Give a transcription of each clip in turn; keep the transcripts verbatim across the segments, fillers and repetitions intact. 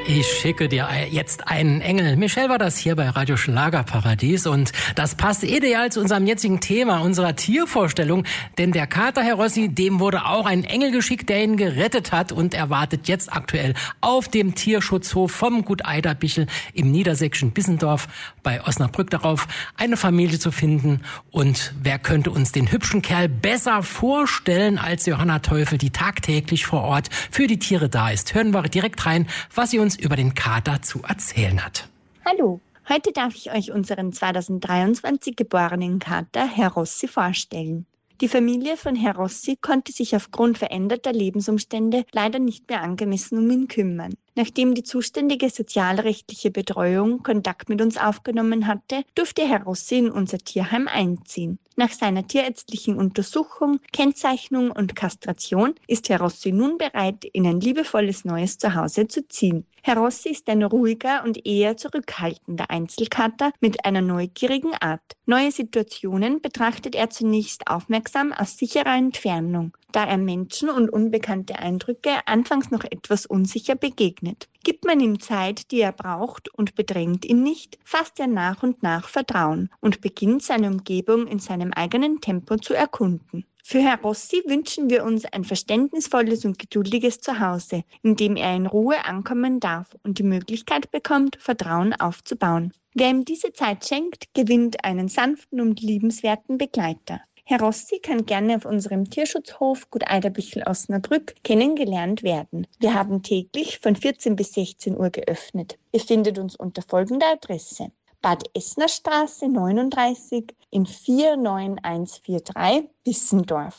Ich schicke dir jetzt einen Engel. Michelle war das hier bei Radio Schlagerparadies und das passt ideal zu unserem jetzigen Thema, unserer Tiervorstellung. Denn der Kater, Herr Rossi, dem wurde auch ein Engel geschickt, der ihn gerettet hat und er wartet jetzt aktuell auf dem Tierschutzhof vom Gut Eiderbichel im niedersächsischen Bissendorf bei Osnabrück darauf, eine Familie zu finden. Und wer könnte uns den hübschen Kerl besser vorstellen als Johanna Teufel, die tagtäglich vor Ort für die Tiere da ist. Hören wir direkt rein, was sie uns über den Kater zu erzählen hat. Hallo, heute darf ich euch unseren zweitausenddreiundzwanzig geborenen Kater, Herr Rossi, vorstellen. Die Familie von Herr Rossi konnte sich aufgrund veränderter Lebensumstände leider nicht mehr angemessen um ihn kümmern. Nachdem die zuständige sozialrechtliche Betreuung Kontakt mit uns aufgenommen hatte, durfte Herr Rossi in unser Tierheim einziehen. Nach seiner tierärztlichen Untersuchung, Kennzeichnung und Kastration ist Herr Rossi nun bereit, in ein liebevolles neues Zuhause zu ziehen. Herr Rossi ist ein ruhiger und eher zurückhaltender Einzelkater mit einer neugierigen Art. Neue Situationen betrachtet er zunächst aufmerksam aus sicherer Entfernung, da er Menschen und unbekannte Eindrücke anfangs noch etwas unsicher begegnet. Gibt man ihm Zeit, die er braucht und bedrängt ihn nicht, fasst er nach und nach Vertrauen und beginnt seine Umgebung in seinem eigenen Tempo zu erkunden. Für Herr Rossi wünschen wir uns ein verständnisvolles und geduldiges Zuhause, in dem er in Ruhe ankommen darf und die Möglichkeit bekommt, Vertrauen aufzubauen. Wer ihm diese Zeit schenkt, gewinnt einen sanften und liebenswerten Begleiter. Herr Rossi kann gerne auf unserem Tierschutzhof Gut Eiderbichel Osnabrück kennengelernt werden. Wir haben täglich von vierzehn bis sechzehn Uhr geöffnet. Ihr findet uns unter folgender Adresse: Bad Essnerstraße neununddreißig in vier neun eins vier drei Bissendorf.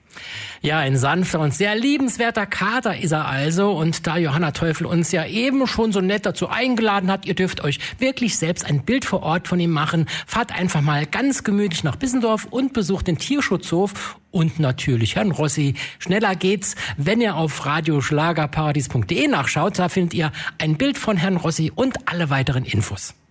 Ja, ein sanfter und sehr liebenswerter Kater ist er also. Und da Johanna Teufel uns ja eben schon so nett dazu eingeladen hat, ihr dürft euch wirklich selbst ein Bild vor Ort von ihm machen. Fahrt einfach mal ganz gemütlich nach Bissendorf und besucht den Tierschutzhof und natürlich Herrn Rossi. Schneller geht's, wenn ihr auf radioschlagerparadies punkt de nachschaut. Da findet ihr ein Bild von Herrn Rossi und alle weiteren Infos.